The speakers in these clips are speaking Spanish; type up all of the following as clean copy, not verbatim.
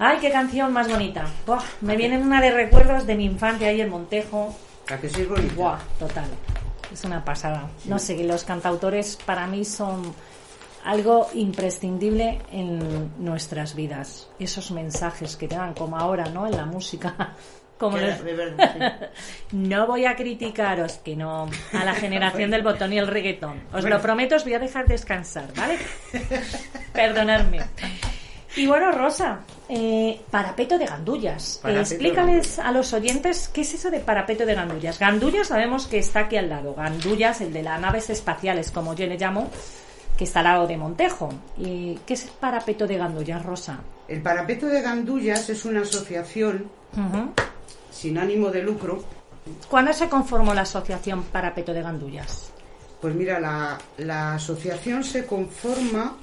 ¡Ay, qué canción más bonita! Buah, me vienen una de recuerdos de mi infancia ahí en Montejo. ¿A que sí es bonita? Buah, total. Es una pasada. Sí. No sé, los cantautores para mí son algo imprescindible en nuestras vidas. Esos mensajes que te dan, como ahora, ¿no? En la música. Como de verdad, sí. No voy a criticaros, que no, a la generación del botón y el reggaetón. Os lo prometo, os voy a dejar descansar, ¿vale? Perdonadme. Y bueno, Rosa, parapeto de gandullas. Explícales a los oyentes qué es eso de parapeto de gandullas. Gandullas sabemos que está aquí al lado. Gandullas, el de las naves espaciales, como yo le llamo, que está al lado de Montejo. ¿Y qué es el parapeto de gandullas, Rosa? El parapeto de gandullas es una asociación sin ánimo de lucro. ¿Cuándo se conformó la asociación Parapeto de Gandullas? Pues mira, la asociación se conforma...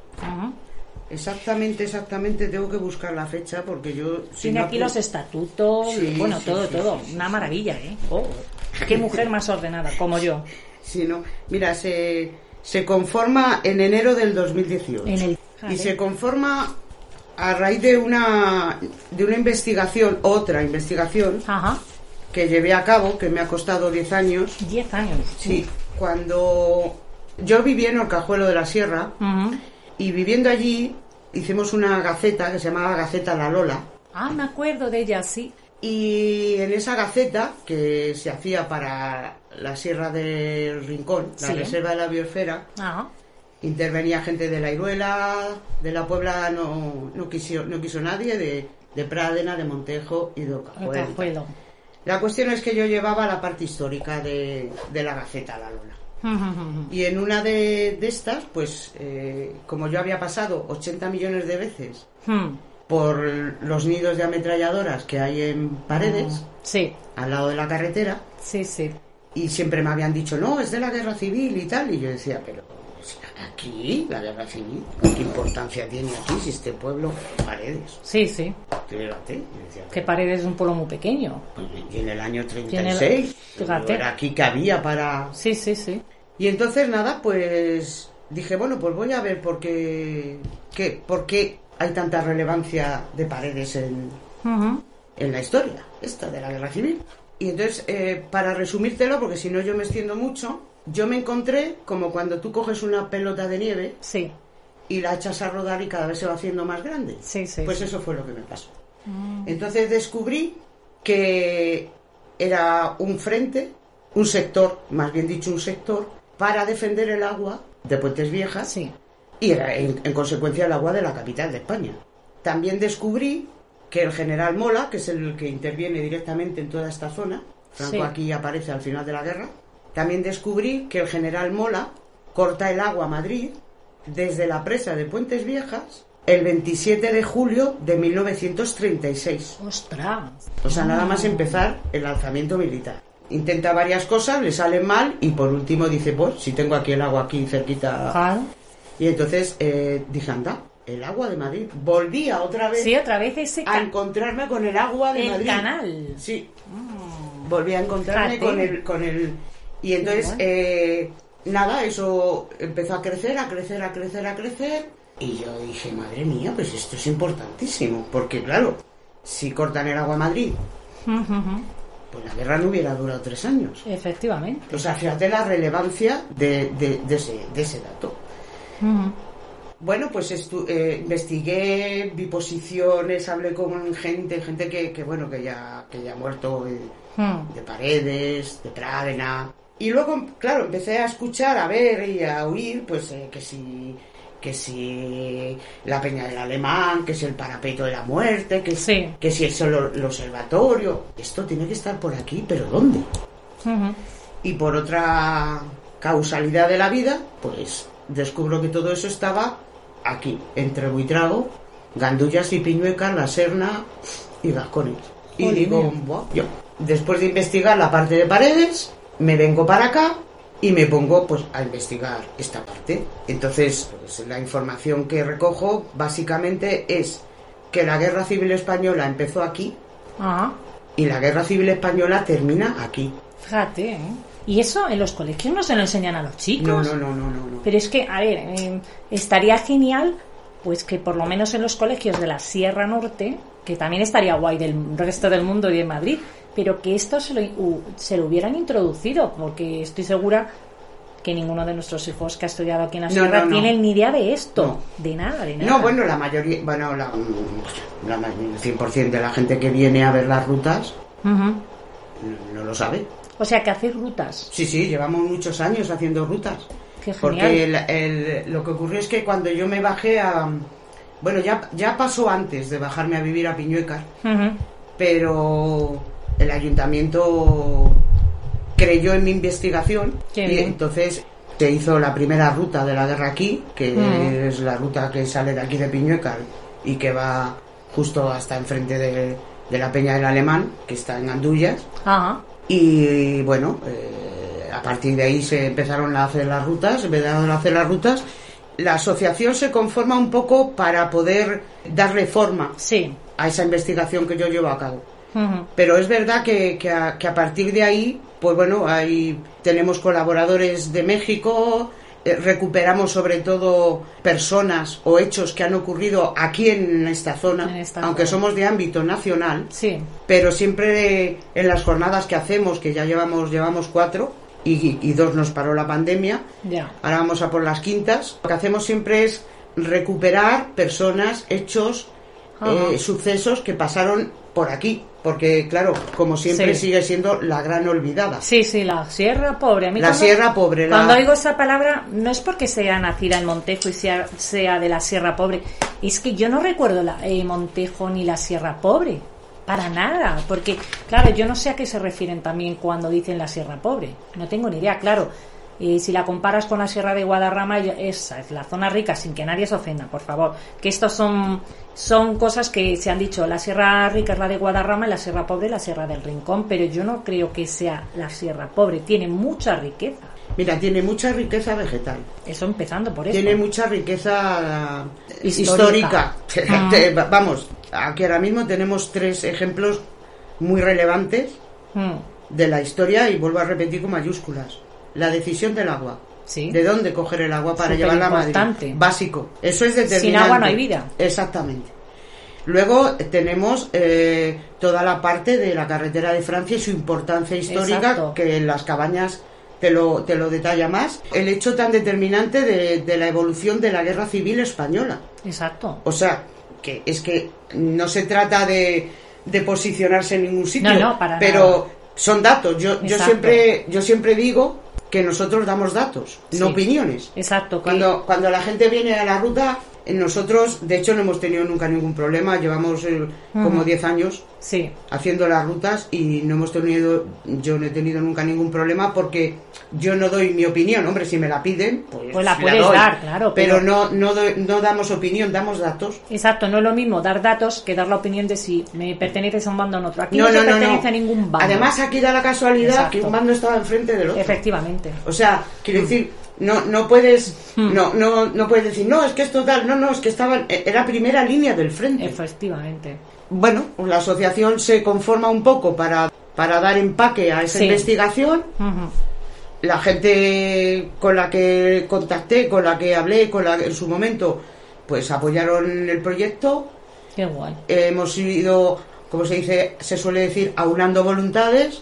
Exactamente, tengo que buscar la fecha porque yo... Tiene aquí los estatutos, sí, bueno, sí, todo. Sí, una maravilla, ¿eh? Oh, qué mujer más ordenada, como yo. Sí, no. Mira, se conforma en enero del 2018. Y se conforma a raíz de una investigación, otra investigación, que llevé a cabo, que me ha costado 10 años. 10 años. Sí, cuando yo viví en Orcajuelo de la Sierra, y viviendo allí hicimos una gaceta que se llamaba Gaceta La Lola. Ah, me acuerdo de ella, sí. Y en esa gaceta, que se hacía para la Sierra del Rincón, la reserva de la biosfera, intervenía gente de la Iruela, de la Puebla no quiso nadie, de Pradena, de Montejo y de Orcajuelo. La cuestión es que yo llevaba la parte histórica de la Gaceta La Lola. Y en una de estas, pues como yo había pasado 80 millones de veces por los nidos de ametralladoras que hay en Paredes, al lado de la carretera, y siempre me habían dicho, no, es de la guerra civil y tal, y yo decía, pero aquí, la guerra civil, ¿qué importancia tiene aquí si este pueblo, Paredes? Fíjate, que Paredes es un pueblo muy pequeño. Y en el año 36, era aquí que había para... Y entonces nada, pues dije, bueno, pues voy a ver por qué hay tanta relevancia de Paredes en la historia esta de la guerra civil. Y entonces, para resumírtelo, porque si no yo me extiendo mucho, yo me encontré como cuando tú coges una pelota de nieve y la echas a rodar y cada vez se va haciendo más grande. Pues eso fue lo que me pasó. Entonces descubrí que era un frente, un sector, más bien dicho un sector, para defender el agua de Puentes Viejas y era en consecuencia el agua de la capital de España. También descubrí que el general Mola, que es el que interviene directamente en toda esta zona, Franco aquí aparece al final de la guerra, también descubrí que el general Mola corta el agua a Madrid desde la presa de Puentes Viejas el 27 de julio de 1936. ¡Ostras! O sea, nada más empezar el alzamiento militar. Intenta varias cosas, le salen mal y por último dice, pues, si tengo aquí el agua aquí cerquita. Y entonces dije, anda, el agua de Madrid. Volví otra vez a encontrarme con el agua de Madrid. El canal. Sí. Volví a encontrarme con el... Y entonces, nada, eso empezó a crecer. Y yo dije, madre mía, pues esto es importantísimo. Porque claro, si cortan el agua a Madrid... pues la guerra no hubiera durado 3 años. Efectivamente. O sea, fíjate la relevancia de ese dato. Bueno, pues investigué, vi posiciones, hablé con gente que ya ha muerto de Paredes, de Pradena. Y luego, claro, empecé a escuchar, a ver y a oír, pues que si la Peña del Alemán, que si el Parapeto de la Muerte, que si es solo el observatorio. Esto tiene que estar por aquí, ¿pero dónde? Y por otra causalidad de la vida, pues descubro que todo eso estaba aquí, entre Buitrago, Gandullas y Piñuecas, La Serna y Gascones. Y digo, yo, después de investigar la parte de Paredes, me vengo para acá y me pongo pues a investigar esta parte. Entonces, pues, la información que recojo básicamente es que la Guerra Civil Española empezó aquí y la Guerra Civil Española termina aquí. Fíjate, ¿eh? ¿Y eso en los colegios no se lo enseñan a los chicos? No. Pero es que, a ver, estaría genial pues que por lo menos en los colegios de la Sierra Norte, que también estaría guay del resto del mundo y de Madrid, pero que esto se lo hubieran introducido, porque estoy segura que ninguno de nuestros hijos que ha estudiado aquí en la Sierra tiene ni idea de esto, de nada. No, bueno, la mayoría, el 100% de la gente que viene a ver las rutas no lo sabe. O sea, que hacéis rutas. Sí, llevamos muchos años haciendo rutas. Qué genial. Porque lo que ocurrió es que cuando yo me bajé bueno, ya pasó antes de bajarme a vivir a Piñuecar, pero el ayuntamiento creyó en mi investigación y entonces se hizo la primera ruta de la guerra aquí, que es la ruta que sale de aquí de Piñuecar y que va justo hasta enfrente de la Peña del Alemán, que está en Gandullas. Y bueno, a partir de ahí se empezaron a hacer las rutas. La asociación se conforma un poco para poder darle forma a esa investigación que yo llevo a cabo. Pero es verdad que a partir de ahí, pues bueno, ahí tenemos colaboradores de México, recuperamos sobre todo personas o hechos que han ocurrido aquí en esta zona, aunque somos de ámbito nacional, pero siempre en las jornadas que hacemos, que ya llevamos 4 y 2 nos paró la pandemia, ahora vamos a por las quintas, lo que hacemos siempre es recuperar personas, hechos, sucesos que pasaron por aquí, porque claro, como siempre sigue siendo la gran olvidada. La Sierra Pobre. A mí Sierra Pobre. Cuando oigo esa palabra, no es porque sea nacida en Montejo y sea de la Sierra Pobre, es que yo no recuerdo Montejo ni la Sierra Pobre, para nada, porque claro, yo no sé a qué se refieren también cuando dicen la Sierra Pobre, no tengo ni idea, claro. Si la comparas con la Sierra de Guadarrama, esa es la zona rica, sin que nadie se ofenda, por favor, que estos son cosas que se han dicho. La Sierra Rica es la de Guadarrama y la Sierra Pobre la Sierra del Rincón, pero yo no creo que sea la Sierra Pobre. Tiene mucha riqueza. Mira, tiene mucha riqueza vegetal. Eso empezando por eso. Tiene mucha riqueza histórica. Vamos, aquí ahora mismo tenemos 3 ejemplos muy relevantes de la historia, y vuelvo a repetir con mayúsculas. La decisión del agua. ¿De dónde coger el agua para llevarla a Madrid? Básico. Eso es determinante. Sin agua no hay vida. Exactamente. Luego tenemos toda la parte de la carretera de Francia y su importancia histórica, que en las cabañas te lo detalla más. El hecho tan determinante de la evolución de la Guerra Civil Española. Exacto. O sea, que es que no se trata de posicionarse en ningún sitio, pero son datos. Yo siempre digo que nosotros damos datos, no opiniones. Exacto. Cuando la gente viene a la ruta, nosotros, de hecho, no hemos tenido nunca ningún problema. Llevamos como 10 años haciendo las rutas y yo no he tenido nunca ningún problema, porque yo no doy mi opinión. Hombre, si me la piden, pues la puedes dar, claro. Pero no damos opinión, damos datos. Exacto, no es lo mismo dar datos que dar la opinión de si me perteneces a un bando o a otro. Aquí no pertenece a ningún bando. Además, aquí da la casualidad que un bando estaba enfrente del otro. Efectivamente. O sea, quiero decir, no puedes decir, no, es que es total, no, es que era primera línea del frente. Efectivamente. Bueno, pues la asociación se conforma un poco para dar empaque a esa investigación. La gente con la que contacté, con la que hablé, en su momento, pues apoyaron el proyecto. Qué guay. Hemos ido, como se suele decir, aunando voluntades.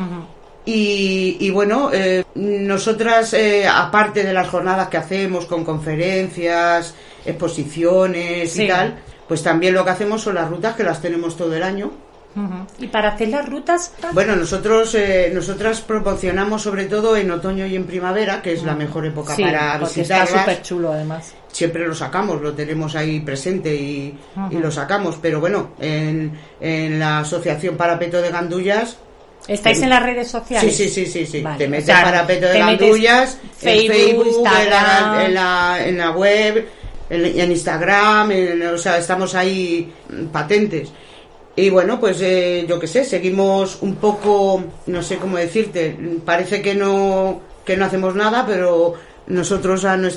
Y bueno, nosotras, aparte de las jornadas que hacemos con conferencias, exposiciones y tal, pues también lo que hacemos son las rutas, que las tenemos todo el año. ¿Y para hacer las rutas? Bueno, nosotras proporcionamos sobre todo en otoño y en primavera, que es la mejor época para visitarlas. Está súper chulo, además. Siempre lo sacamos, lo tenemos ahí presente y lo sacamos. Pero bueno, en la Asociación Parapeto de Gandullas... ¿Estáis en las redes sociales? Sí. Vale. Te metes Parapeto de Gandullas, en Facebook, Instagram, en la web, en Instagram, o sea, estamos ahí patentes. Y bueno, pues yo qué sé, seguimos un poco, no sé cómo decirte, parece que no hacemos nada, pero nosotros a nuestra